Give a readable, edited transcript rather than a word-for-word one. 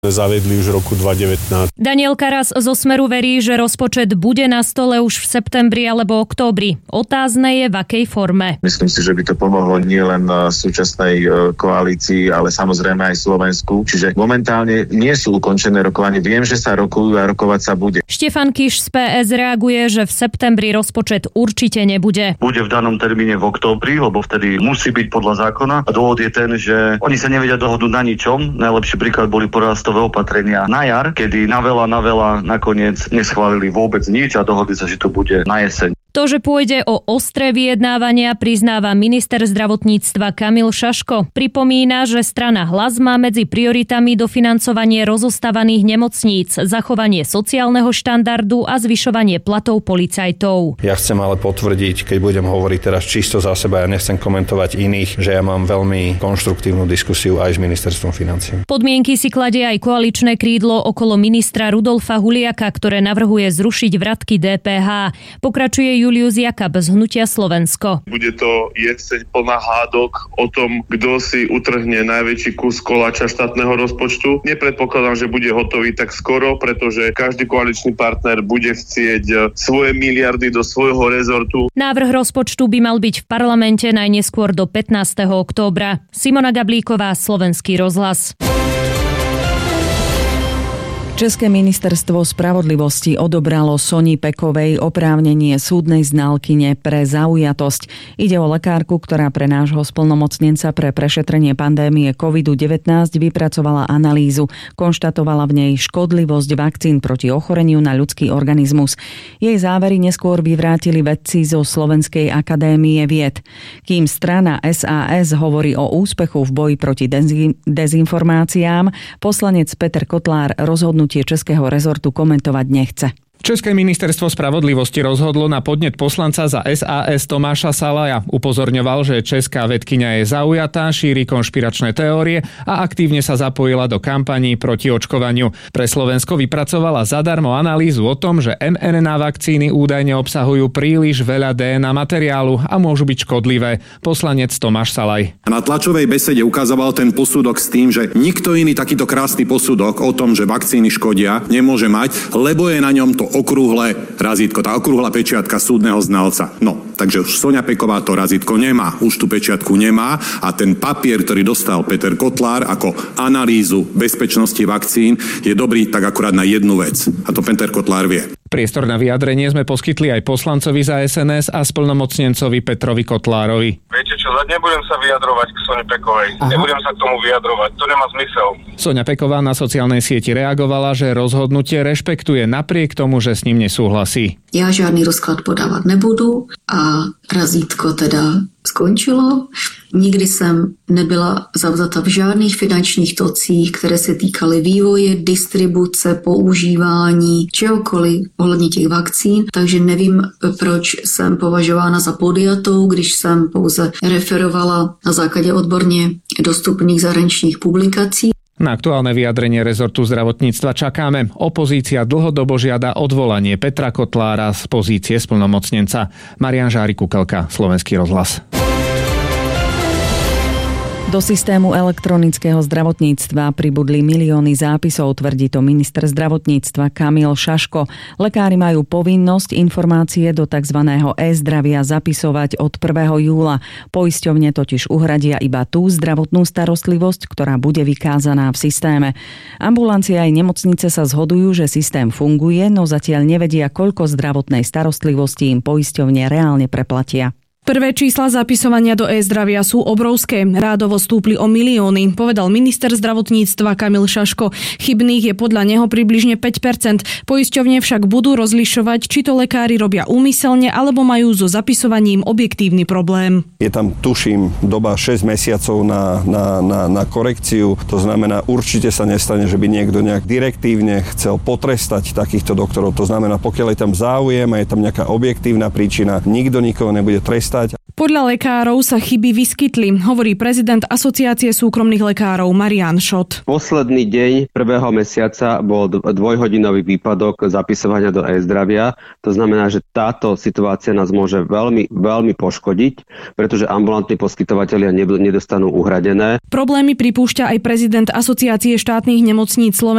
Zaviedli už v roku 2019. Daniel Karas zo Smeru verí, že rozpočet bude na stole už v septembri alebo októbri. Otázne je, v akej forme. Myslím si, že by to pomohlo nielen súčasnej koalícii, ale samozrejme aj Slovensku. Čiže momentálne nie sú ukončené rokovanie. Viem, že sa rokujú a rokovať sa bude. Štefan Kiš z PS reaguje, že v septembri rozpočet určite nebude. Bude v danom termíne v októbri, lebo vtedy musí byť podľa zákona. A dôvod je ten, že oni sa nevedia dohodnúť na ničom. Najlepší príklad boli porastové opatrenia na jar, kedy na veľa nakoniec neschválili vôbec nič a dohodli sa, že to bude na jeseň. To, že pôjde o ostré vyjednávania, priznáva minister zdravotníctva Kamil Šaško. Pripomína, že strana Hlas má medzi prioritami dofinancovanie rozostávaných nemocníc, zachovanie sociálneho štandardu a zvyšovanie platov policajtov. Ja chcem ale potvrdiť, keď budem hovoriť teraz čisto za seba, ja nechcem komentovať iných, že ja mám veľmi konštruktívnu diskusiu aj s ministerstvom financií. Podmienky si kladie aj koaličné krídlo okolo ministra Rudolfa Huliaka, ktoré navrhuje zrušiť vratky DPH. Pokračuje Julius Jakab z Hnutia Slovensko. Bude to jeseň plná hádok o tom, kto si utrhne najväčší kus koláča štátneho rozpočtu. Nepredpokladám, že bude hotový tak skoro, pretože každý koaličný partner bude chcieť svoje miliardy do svojho rezortu. Návrh rozpočtu by mal byť v parlamente najneskôr do 15. októbra. Simona Gablíková, Slovenský rozhlas. České ministerstvo spravodlivosti odobralo Soni Pekovej oprávnenie súdnej znalkyne pre zaujatosť. Ide o lekárku, ktorá pre nášho splnomocnenca pre prešetrenie pandémie COVID-19 vypracovala analýzu. Konštatovala v nej škodlivosť vakcín proti ochoreniu na ľudský organizmus. Jej závery neskôr vyvrátili vedci zo Slovenskej akadémie vied. Kým strana SAS hovorí o úspechu v boji proti dezinformáciám, poslanec Peter Kotlár rozhodnutie Českého rezortu komentovať nechce. České ministerstvo spravodlivosti rozhodlo na podnet poslanca za SAS Tomáša Salaja. Upozorňoval, že česká vedkyňa je zaujatá, šíri konšpiračné teórie a aktívne sa zapojila do kampaní proti očkovaniu. Pre Slovensko vypracovala zadarmo analýzu o tom, že mRNA vakcíny údajne obsahujú príliš veľa DNA materiálu a môžu byť škodlivé. Poslanec Tomáš Salaj. Na tlačovej besede ukazoval ten posudok s tým, že nikto iný takýto krásny posudok o tom, že vakcíny škodia, nemôže mať, lebo je na ňom to okrúhle razítko, tá okrúhla pečiatka súdneho znalca. No, takže už Soňa Peková to razítko nemá, už tú pečiatku nemá a ten papier, ktorý dostal Peter Kotlár ako analýzu bezpečnosti vakcín, je dobrý tak akurát na jednu vec. A to Peter Kotlár vie. Priestor na vyjadrenie sme poskytli aj poslancovi za SNS a splnomocnencovi Petrovi Kotlárovi. Viete čo, nebudem sa vyjadrovať k Soni Pekovej. Nebudem sa k tomu vyjadrovať, to nemá zmysel. Soňa Peková na sociálnej sieti reagovala, že rozhodnutie rešpektuje napriek tomu, že s ním nesúhlasí. Já žádný rozklad podávat nebudu a razítko teda skončilo. Nikdy jsem nebyla zavzata v žádných finančních tocích, které se týkaly vývoje, distribuce, používání, čehokoliv ohledně těch vakcín, takže nevím, proč jsem považována za podjatou, když jsem pouze referovala na základě odborně dostupných zahraničních publikací. Na aktuálne vyjadrenie rezortu zdravotníctva čakáme. Opozícia dlhodobo žiada odvolanie Petra Kotlára z pozície splnomocnenca. Marián Žárik-Kukelka, Slovenský rozhlas. Do systému elektronického zdravotníctva pribudli milióny zápisov, tvrdí to minister zdravotníctva Kamil Šaško. Lekári majú povinnosť informácie do tzv. e-zdravia zapisovať od 1. júla. Poisťovne totiž uhradia iba tú zdravotnú starostlivosť, ktorá bude vykázaná v systéme. Ambulancie aj nemocnice sa zhodujú, že systém funguje, no zatiaľ nevedia, koľko zdravotnej starostlivosti im poisťovne reálne preplatia. Prvé čísla zapisovania do e-zdravia sú obrovské. Rádovo stúpli o milióny, povedal minister zdravotníctva Kamil Šaško. Chybných je podľa neho približne 5%. Poisťovne však budú rozlišovať, či to lekári robia úmyselne alebo majú so zapisovaním objektívny problém. Je tam, tuším, doba 6 mesiacov na korekciu. To znamená, určite sa nestane, že by niekto nejak direktívne chcel potrestať takýchto doktorov. To znamená, pokiaľ je tam záujem a je tam nejaká objektívna príčina, nikto nikoho nebude trestať. Podľa lekárov sa chyby vyskytli, hovorí prezident Asociácie súkromných lekárov Marián Šot. Posledný deň 1. mesiaca bol dvojhodinový výpadok zapisovania do e-zdravia. To znamená, že táto situácia nás môže veľmi, veľmi poškodiť, pretože ambulantní poskytovatelia nedostanú uhradené. Problémy pripúšťa aj prezident Asociácie štátnych nemocníc Slovenska